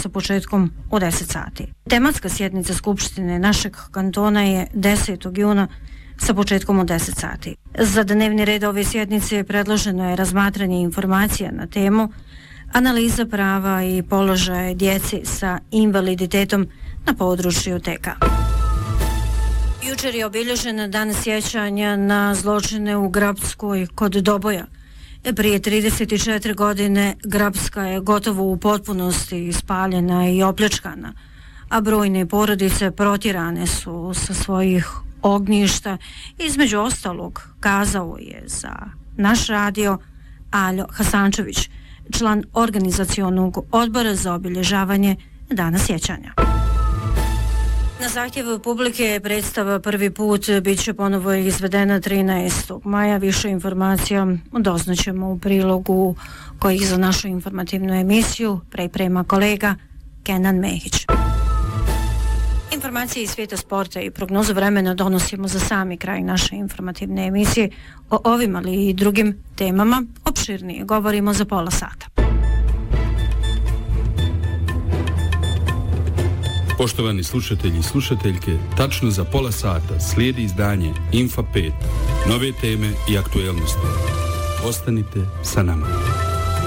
sa početkom u 10 sati. Tematska sjednica Skupštine našeg kantona je 10. juna sa početkom u 10 sati. Za dnevni red ove sjednice predloženo je razmatranje informacija na temu analiza prava i položaja djece sa invaliditetom na području TK. Jučer je obilježen dan sjećanja na zločine u Grapskoj kod Doboja. Prije 34 godine Grapska je gotovo u potpunosti spaljena i opljačkana, a brojne porodice protjerane su sa svojih ognjišta. Između ostalog, kazao je za naš radio Aljo Hasančević, član organizacionog odbora za obilježavanje dana sjećanja. Na zahtjev publike predstava prvi put bit će ponovo izvedena 13. maja. Više informacija doznaćemo u prilogu koji za našu informativnu emisiju priprema kolega Kenan Mehić. Informacije iz svijeta sporta i prognozu vremena donosimo za sami kraj naše informativne emisije. O ovim, ali i drugim temama opširnije govorimo za pola sata. Poštovani slušatelji i slušateljke, tačno za pola sata slijedi izdanje Infa 5, nove teme i aktuelnosti. Ostanite sa nama.